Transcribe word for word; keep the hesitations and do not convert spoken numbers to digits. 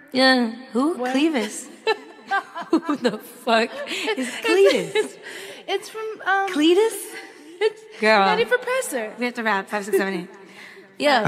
Yeah. Who? What? Clevis. Who the fuck is Cletus? It's from um. Cletus? It's Girl. Nutty for Presser. We have to wrap. Five, six, seven, eight. Yeah.